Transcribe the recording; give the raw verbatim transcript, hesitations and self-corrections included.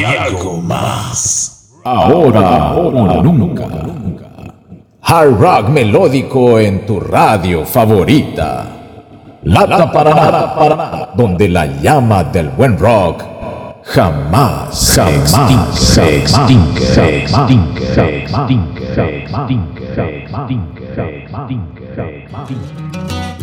hay algo más. Ahora o nunca. Hard rock melódico en tu radio favorita. Lata Paraná, Paraná, donde la llama del buen rock jamás, jamás se extingue, se extingue, se extingue, se extingue, se extingue, se extingue, se extingue.